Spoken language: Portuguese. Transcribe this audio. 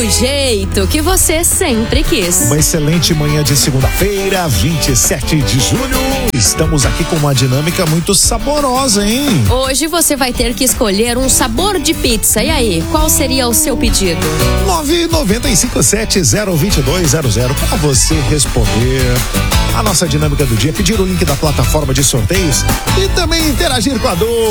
do jeito que você sempre quis. Uma excelente manhã de segunda-feira, 27 de julho. Estamos aqui com uma dinâmica muito saborosa, hein? Hoje você vai ter que escolher um sabor de pizza. E aí, qual seria o seu pedido? 995702200 para você responder a nossa dinâmica do dia, pedir o link da plataforma de sorteios e também interagir com a